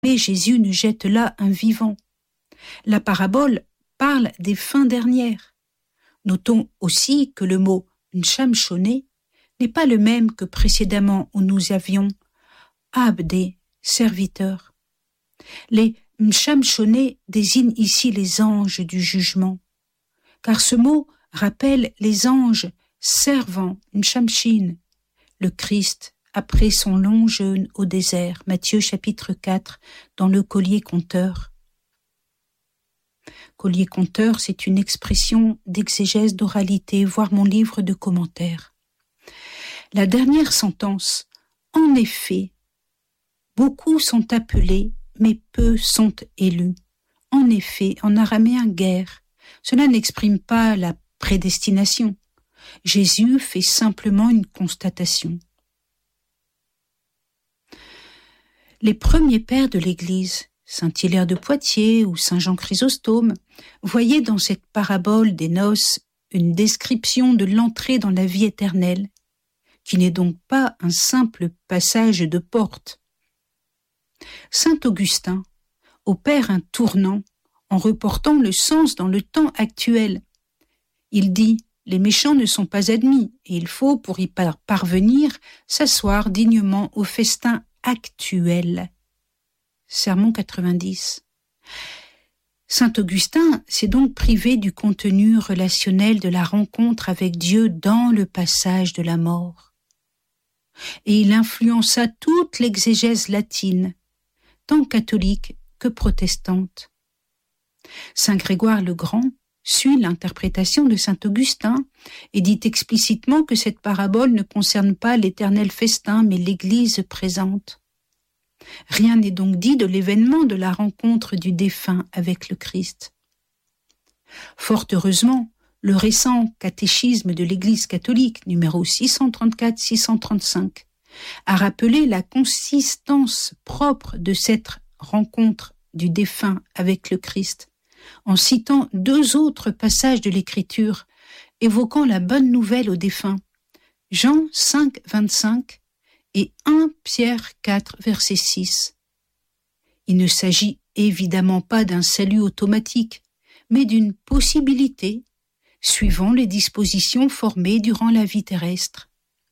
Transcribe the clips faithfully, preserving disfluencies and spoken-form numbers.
Mais Jésus ne jette là un vivant. La parabole parle des fins dernières. Notons aussi que le mot « nshamshoné » n'est pas le même que précédemment où nous avions « abdé », serviteur. Les « nshamshoné » désignent ici les anges du jugement, car ce mot rappelle les anges servant nshamshin, le Christ après son long jeûne au désert, Matthieu chapitre quatre, dans le collier conteur. Collier conteur, c'est une expression d'exégèse d'oralité, voire mon livre de commentaires. La dernière sentence, en effet, beaucoup sont appelés, mais peu sont élus. En effet, en araméen guerre, cela n'exprime pas la prédestination. Jésus fait simplement une constatation. Les premiers pères de l'Église, saint Hilaire de Poitiers ou saint Jean Chrysostome, voyaient dans cette parabole des noces une description de l'entrée dans la vie éternelle, qui n'est donc pas un simple passage de porte. Saint Augustin opère un tournant en reportant le sens dans le temps actuel. Il dit « Les méchants ne sont pas admis et il faut, pour y parvenir, s'asseoir dignement au festin actuel. » Sermon quatre-vingt-dix. Saint Augustin s'est donc privé du contenu relationnel de la rencontre avec Dieu dans le passage de la mort. Et il influença toute l'exégèse latine, tant catholique que protestante. Saint Grégoire le Grand suit l'interprétation de saint Augustin et dit explicitement que cette parabole ne concerne pas l'éternel festin, mais l'Église présente. Rien n'est donc dit de l'événement de la rencontre du défunt avec le Christ. Fort heureusement, le récent catéchisme de l'Église catholique, numéro six cent trente-quatre six cent trente-cinq, a rappelé la consistance propre de cette rencontre du défunt avec le Christ, en citant deux autres passages de l'Écriture évoquant la bonne nouvelle aux défunts, Jean cinq, vingt-cinq et premier Pierre quatre, verset six. Il ne s'agit évidemment pas d'un salut automatique, mais d'une possibilité, suivant les dispositions formées durant la vie terrestre.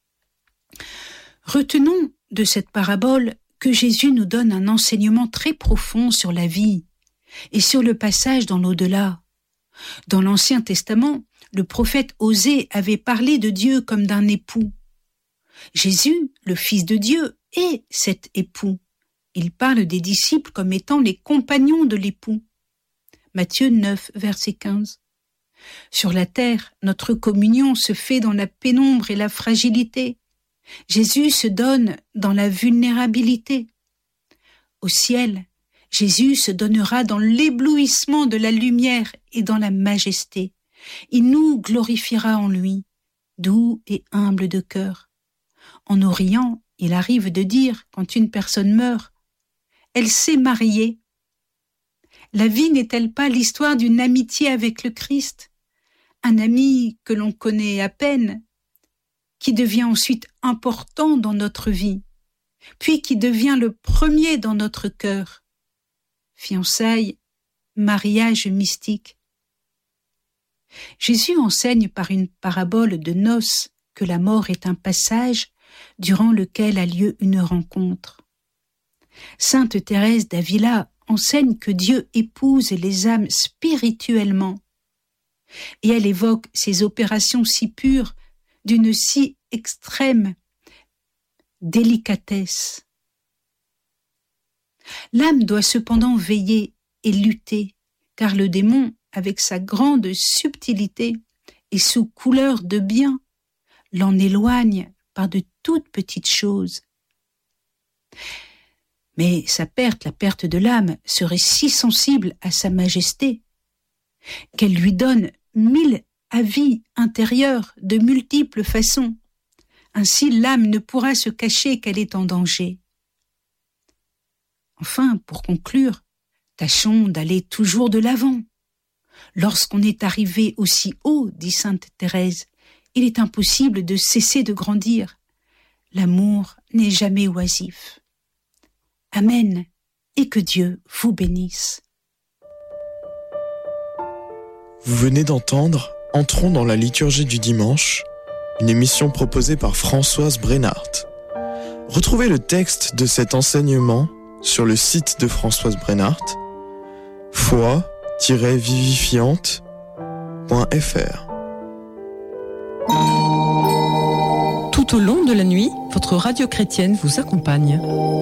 Retenons de cette parabole que Jésus nous donne un enseignement très profond sur la vie et sur le passage dans l'au-delà. Dans l'Ancien Testament, le prophète Osée avait parlé de Dieu comme d'un époux. Jésus, le Fils de Dieu, est cet époux. Il parle des disciples comme étant les compagnons de l'époux. Matthieu neuf, verset quinze. Sur la terre, notre communion se fait dans la pénombre et la fragilité. Jésus se donne dans la vulnérabilité. Au ciel, Jésus se donnera dans l'éblouissement de la lumière et dans la majesté. Il nous glorifiera en lui, doux et humble de cœur. En Orient, il arrive de dire, quand une personne meurt, « Elle s'est mariée ». La vie n'est-elle pas l'histoire d'une amitié avec le Christ, un ami que l'on connaît à peine, qui devient ensuite important dans notre vie, puis qui devient le premier dans notre cœur. Fiançailles, mariage mystique. Jésus enseigne par une parabole de noces que la mort est un passage durant lequel a lieu une rencontre. Sainte Thérèse d'Avila enseigne que Dieu épouse les âmes spirituellement, et elle évoque ces opérations si pures d'une si extrême délicatesse. L'âme doit cependant veiller et lutter, car le démon, avec sa grande subtilité et sous couleur de bien, l'en éloigne par de toutes petites choses. Mais sa perte, la perte de l'âme, serait si sensible à sa majesté qu'elle lui donne mille avis intérieurs de multiples façons. Ainsi, l'âme ne pourra se cacher qu'elle est en danger. Enfin, pour conclure, tâchons d'aller toujours de l'avant. Lorsqu'on est arrivé aussi haut, dit sainte Thérèse, il est impossible de cesser de grandir. L'amour n'est jamais oisif. Amen. et que Dieu vous bénisse. Vous venez d'entendre Entrons dans la liturgie du dimanche, une émission proposée par Françoise Brennart. Retrouvez le texte de cet enseignement sur le site de Françoise Brennart, foi tiret vivifiante point f r. Tout au long de la nuit, votre radio chrétienne vous accompagne.